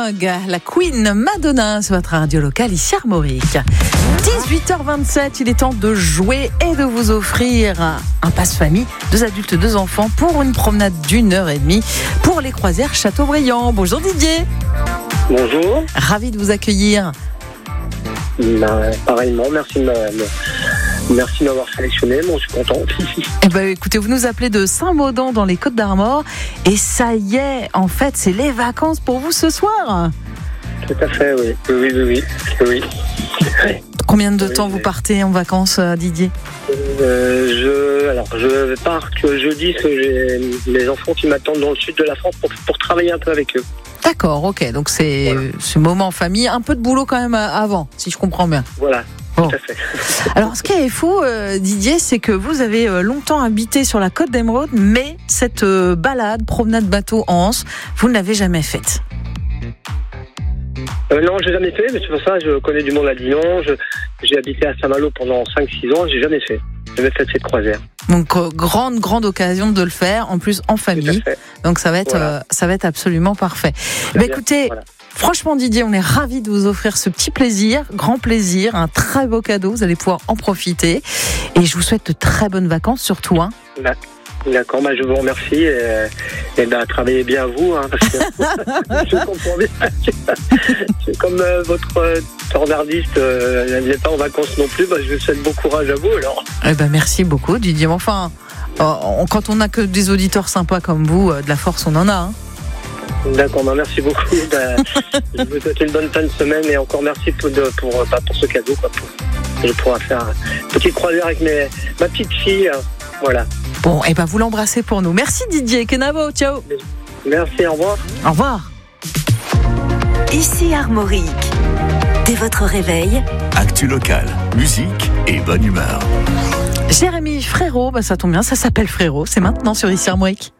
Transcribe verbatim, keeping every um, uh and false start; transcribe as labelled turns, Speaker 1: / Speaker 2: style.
Speaker 1: Vogue, la Queen Madonna sur votre radio locale ici à Armorique. dix-huit heures vingt-sept, il est temps de jouer et de vous offrir un passe-famille, deux adultes, deux enfants pour une promenade d'une heure et demie pour les croisières Châteaubriand. Bonjour Didier.
Speaker 2: Bonjour.
Speaker 1: Ravi de vous accueillir.
Speaker 2: Ben, pareillement, merci de m'a- merci de m'avoir sélectionné, bon, je suis content.
Speaker 1: Eh ben, écoutez, vous nous appelez de Saint-Maudant dans les Côtes-d'Armor et ça y est, en fait, c'est les vacances pour vous ce soir.
Speaker 2: Tout à fait, oui. Oui, oui, oui. oui. oui.
Speaker 1: Combien de
Speaker 2: Oui,
Speaker 1: temps
Speaker 2: oui.
Speaker 1: vous partez en vacances, euh, Didier ?
Speaker 2: Euh, je, alors, je pars que jeudi, parce que j'ai les enfants qui m'attendent dans le sud de la France pour, pour travailler un peu avec eux.
Speaker 1: D'accord, ok, donc c'est
Speaker 2: Voilà.
Speaker 1: ce moment en famille, un peu de boulot quand même euh, avant, si je comprends bien.
Speaker 2: Voilà,
Speaker 1: Bon.
Speaker 2: tout à fait.
Speaker 1: Alors, ce qui est fou, euh, Didier, c'est que vous avez euh, longtemps habité sur la côte d'Émeraude, mais cette euh, balade, promenade bateau en Anse, vous ne l'avez jamais faite.
Speaker 2: Euh, non, j'ai jamais fait, mais c'est pour ça que je connais du monde à Dinan. Je, j'ai habité à Saint-Malo pendant cinq six ans, j'ai jamais fait. J'ai jamais fait cette croisière.
Speaker 1: Donc, euh, grande, grande occasion de le faire, en plus en
Speaker 2: Tout à
Speaker 1: famille.
Speaker 2: fait.
Speaker 1: Donc, ça va être,
Speaker 2: Voilà.
Speaker 1: euh, ça va être absolument parfait.
Speaker 2: Très
Speaker 1: Bah,
Speaker 2: bien,
Speaker 1: écoutez,
Speaker 2: voilà.
Speaker 1: franchement, Didier, on est ravis de vous offrir ce petit plaisir, grand plaisir, un très beau cadeau. Vous allez pouvoir en profiter. Et je vous souhaite de très bonnes vacances, surtout. Hein.
Speaker 2: D'accord, bah, je vous remercie et, et bah, travaillez bien vous, hein, parce que je comprends bien que c'est comme euh, votre euh, standardiste euh, n'est pas en vacances non plus, bah, je vous souhaite bon courage à vous alors.
Speaker 1: Eh ben, merci beaucoup, Didier. Enfin, euh, on- quand on n'a que des auditeurs sympas comme vous, euh, de la force, on en a. Hein.
Speaker 2: D'accord, bah, merci beaucoup. Bah, je vous souhaite une bonne fin de semaine et encore merci pour, de, pour, bah, pour ce cadeau. Quoi, pour, je pourrai faire une petite croisière avec mes, ma petite fille. Hein, voilà.
Speaker 1: Bon, et ben vous l'embrassez pour nous. Merci Didier, Kenavo, ciao.
Speaker 2: Merci, au revoir.
Speaker 1: Au revoir.
Speaker 3: Ici Armorique. Dès votre réveil,
Speaker 4: Actu locale, musique et bonne humeur.
Speaker 1: Jérémy Frérot, bah ça tombe bien, ça s'appelle Frérot, c'est maintenant sur Ici Armorique.